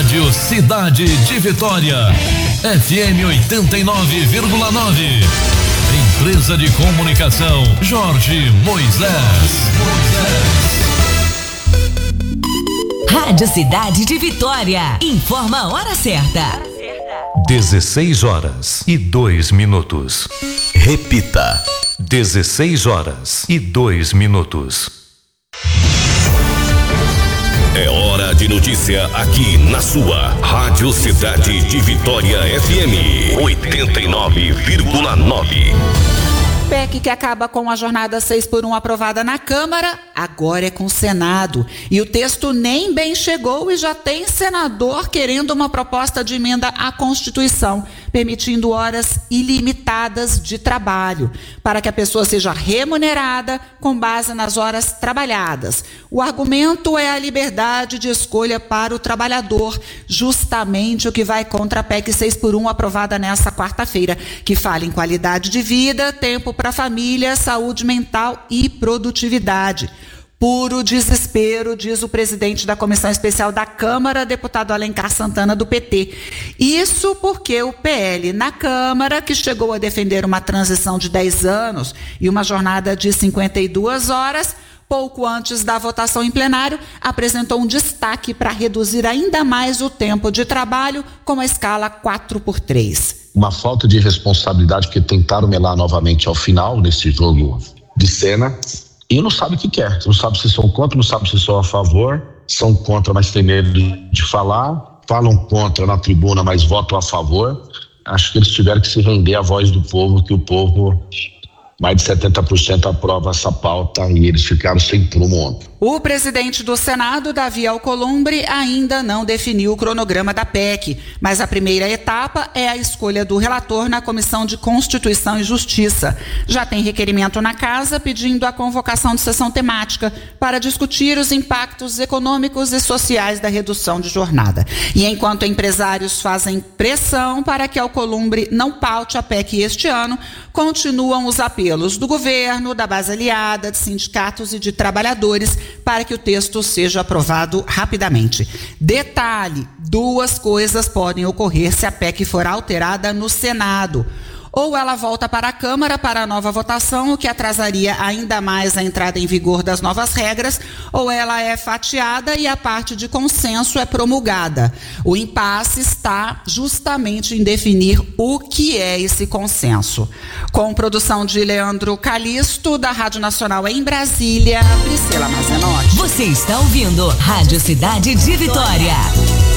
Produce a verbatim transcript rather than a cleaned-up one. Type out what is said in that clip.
Rádio Cidade de Vitória, F M oitenta e nove vírgula nove. Empresa de Comunicação Jorge Moisés. Rádio Cidade de Vitória. Informa a hora certa. dezesseis horas e dois minutos. Repita. dezesseis horas e dois minutos. É hora de notícia aqui na sua Rádio Cidade de Vitória F M oitenta e nove vírgula nove. P E C que acaba com a jornada seis por um aprovada na Câmara, agora é com o Senado. E o texto nem bem chegou e já tem senador querendo uma proposta de emenda à Constituição, permitindo horas ilimitadas de trabalho, para que a pessoa seja remunerada com base nas horas trabalhadas. O argumento é a liberdade de escolha para o trabalhador, justamente o que vai contra a P E C seis por um aprovada nesta quarta-feira, que fala em qualidade de vida, tempo para a família, saúde mental e produtividade. Puro desespero, diz o presidente da Comissão Especial da Câmara, deputado Alencar Santana, do P T. Isso porque o P L na Câmara, que chegou a defender uma transição de dez anos e uma jornada de cinquenta e duas horas, pouco antes da votação em plenário, apresentou um destaque para reduzir ainda mais o tempo de trabalho com a escala quatro por três. Uma falta de responsabilidade, que tentaram melar novamente ao final desse jogo de cena, e não sabe o que quer, não sabe se são contra, não sabe se são a favor, são contra, mas tem medo de falar, falam contra na tribuna, mas votam a favor. Acho que eles tiveram que se render à voz do povo, que o povo, mais de setenta por cento aprova essa pauta, e eles ficaram sem prumo ontem. O presidente do Senado, Davi Alcolumbre, ainda não definiu o cronograma da P E C, mas a primeira etapa é a escolha do relator na Comissão de Constituição e Justiça. Já tem requerimento na Casa pedindo a convocação de sessão temática para discutir os impactos econômicos e sociais da redução de jornada. E enquanto empresários fazem pressão para que Alcolumbre não paute a P E C este ano, continuam os apelos do governo, da base aliada, de sindicatos e de trabalhadores para que o texto seja aprovado rapidamente. Detalhe, duas coisas podem ocorrer se a P E C for alterada no Senado. Ou ela volta para a Câmara para a nova votação, o que atrasaria ainda mais a entrada em vigor das novas regras, ou ela é fatiada e a parte de consenso é promulgada. O impasse está justamente em definir o que é esse consenso. Com produção de Leandro Calixto, da Rádio Nacional em Brasília, Priscila Mazenotti. Você está ouvindo Rádio Cidade de Vitória.